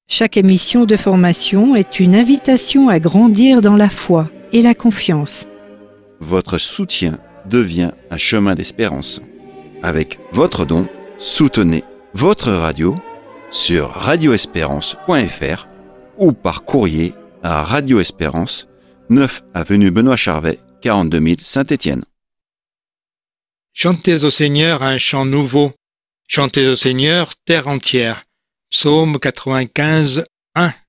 Chaque émission de formation est une invitation à grandir dans la foi et la confiance. Votre soutien devient un chemin d'espérance. Avec votre don, soutenez votre radio sur radioespérance.fr ou par courrier à Radio Espérance, 9 avenue Benoît Charvet, 42 000 Saint-Étienne. Chantez au Seigneur un chant nouveau. Chantez au Seigneur, terre entière. Psaume 95, 1.